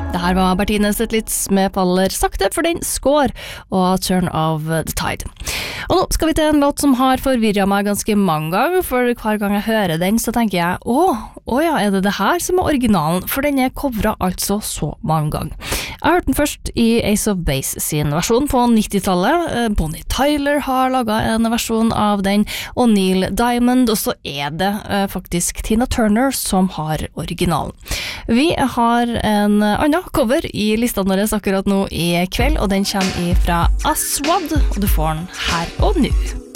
Det her var Bertine Zetlitz med Faller sakte for den Score og Turn of the Tide. Og nå skal vi til en låt som har forvirret meg ganske mange ganger, for hver gang jeg hører den så tenker jeg, ja, er det her som er originalen? For den er covret altså så mange ganger. Jeg hørte den først i Ace of Base sin versjon på 90-tallet. Bonnie Tyler har laget en versjon av den, og Neil Diamond, og så er det faktisk Tina Turner som har originalen. Vi har en annen cover i listene våre akkurat nå i kveld, og den kommer fra Aswad, og du får den her og nå.